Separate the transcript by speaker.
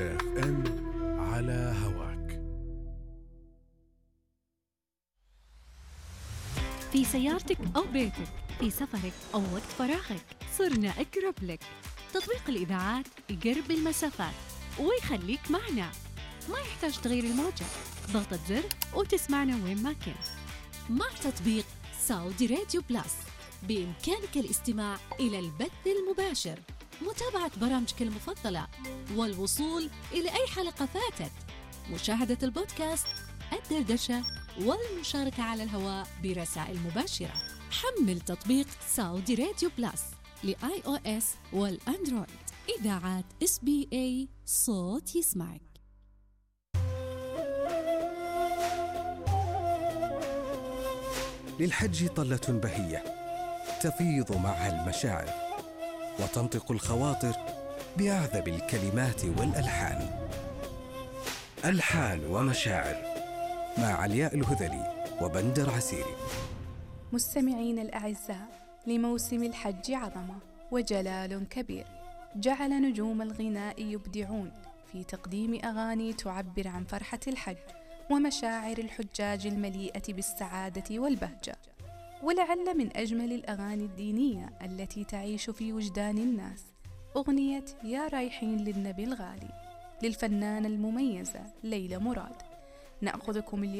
Speaker 1: FM على هواك.
Speaker 2: في سيارتك أو بيتك، في سفرك أو وقت فراغك، صرنا أقرب لك. تطبيق الإذاعات يقرب المسافات ويخليك معنا، ما يحتاج تغير الموجة، ضغطة زر وتسمعنا وين ما كنت.
Speaker 3: مع تطبيق سعودي راديو بلس بإمكانك الاستماع إلى البث المباشر، متابعة برامجك المفضلة، والوصول إلى أي حلقة فاتت، مشاهدة البودكاست، الدردشة، والمشاركة على الهواء برسائل مباشرة. حمل تطبيق سعودي راديو بلس لآي أو إس والأندرويد. إذاعات SBA، صوت يسمعك.
Speaker 4: للحج طلة بهية تفيض معها المشاعر، وتنطق الخواطر بأعذب الكلمات والألحان. ألحان ومشاعر مع علياء الهذلي وبندر عسيري.
Speaker 5: مستمعين الأعزاء، لموسم الحج عظمة وجلال كبير، جعل نجوم الغناء يبدعون في تقديم أغاني تعبر عن فرحة الحج ومشاعر الحجاج المليئة بالسعادة والبهجة. ولعل من أجمل الأغاني الدينية التي تعيش في وجدان الناس أغنية يا رايحين للنبي الغالي للفنانة المميزة ليلى مراد. نأخذكم اليوم